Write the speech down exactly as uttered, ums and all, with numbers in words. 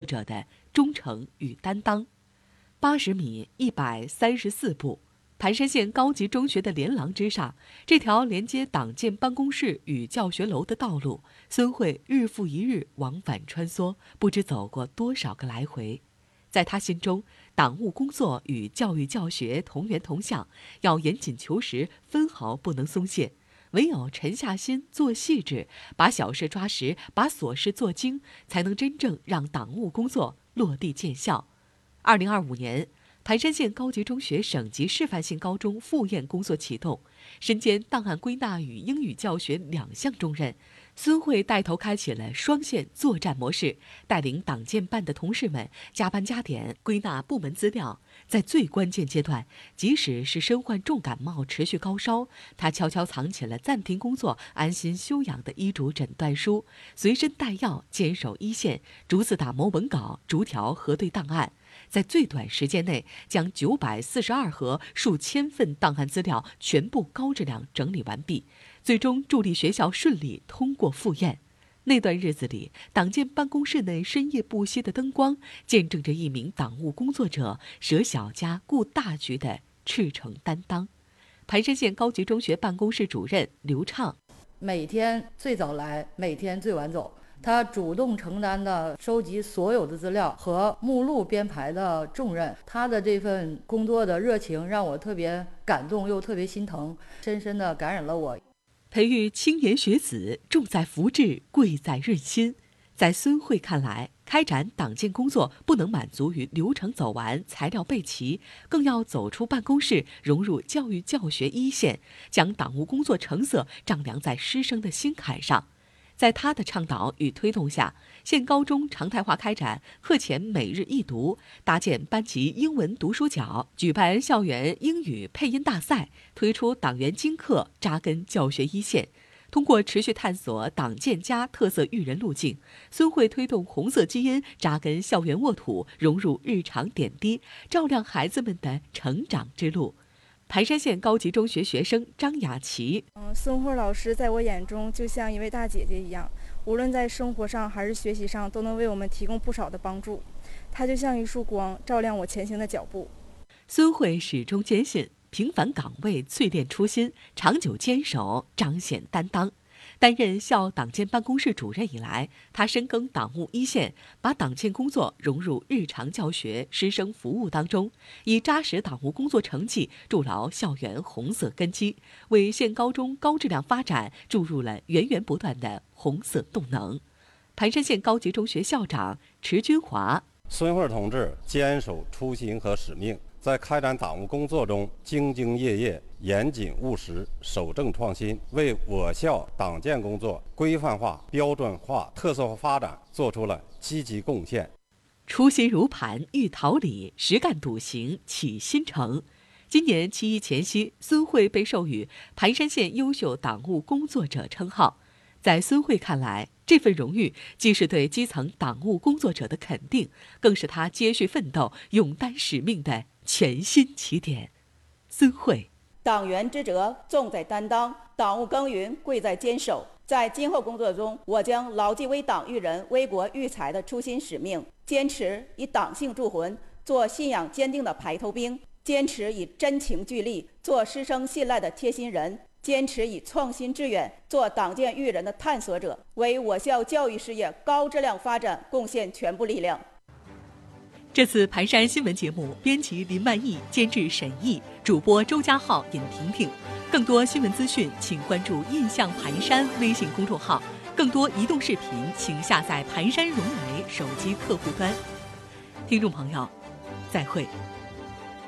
者的忠诚与担当。八十米一百三十四步，盘山县高级中学的连廊之上，这条连接党建办公室与教学楼的道路，孙慧日复一日往返穿梭，不知走过多少个来回。在他心中，党务工作与教育教学同源同向，要严谨求实，分毫不能松懈。唯有沉下心做细致，把小事抓实，把琐事做精，才能真正让党务工作落地见效。二零二五年，盘山县高级中学省级示范性高中复验工作启动，身兼档案归纳与英语教学两项重任。孙慧带头开启了双线作战模式，带领党建办的同事们加班加点归纳部门资料。在最关键阶段，即使是身患重感冒持续高烧，他悄悄藏起了暂停工作安心休养的医嘱诊断书，随身带药坚守一线，逐字打磨文稿，逐条核对档案。在最短时间内，将九百四十二盒数千份档案资料全部高质量整理完毕，最终助力学校顺利通过复验。那段日子里，党建办公室内深夜不息的灯光，见证着一名党务工作者舍小家顾大局的赤诚担当。盘山县高级中学办公室主任刘畅， 每天最早来，每天最晚走。他主动承担的收集所有的资料和目录编排的重任，他的这份工作的热情让我特别感动又特别心疼，深深地感染了我。 培育青年学子，重在福志，贵在润心。在孙慧看来，开展党建工作不能满足于流程走完、材料备齐，更要走出办公室，融入教育教学一线，将党务工作成色丈量在师生的心坎上。在他的倡导与推动下，县高中常态化开展课前每日一读，搭建班级英文读书角，举办校园英语配音大赛，推出党员精课，扎根教学一线。通过持续探索党建家特色育人路径，孙慧推动红色基因扎根校园沃土，融入日常点滴，照亮孩子们的成长之路。盘山县高级中学学生张雅琪， 嗯，孙慧老师在我眼中就像一位大姐姐一样，无论在生活上还是学习上，都能为我们提供不少的帮助。她就像一束光，照亮我前行的脚步。 孙慧始终坚信，平凡岗位淬炼初心，长久坚守彰显担当。担任校党建办公室主任以来，他深耕党务一线，把党建工作融入日常教学、师生服务当中，以扎实党务工作成绩筑牢校园红色根基，为县高中高质量发展注入了源源不断的红色动能。盘山县高级中学校长池军华， 孙慧同志坚守初心和使命，在开展党务工作中兢兢业业、严谨务实、守正创新，为我校党建工作规范化、标准化、特色化发展做出了积极贡献。 初心如磐，欲桃李，实干笃行，启新城。今年七一前夕，孙慧被授予盘山县优秀党务工作者称号。在孙慧看来，这份荣誉既是对基层党务工作者的肯定，更是他接续奋斗、勇担使命的全新起点。孙慧， 党员职责重在担当，党务耕耘贵在坚守。在今后工作中，我将牢记为党育人、为国育才的初心使命，坚持以党性铸魂，做信仰坚定的排头兵，坚持以真情聚力，做师生信赖的贴心人，坚持以创新致远，做党建育人的探索者，为我校教育事业高质量发展贡献全部力量。 这次盘山新闻节目，编辑林万益，监制沈毅，主播周家浩、尹婷婷。更多新闻资讯，请关注印象盘山微信公众号。更多移动视频，请下载盘山融媒手机客户端。听众朋友，再会。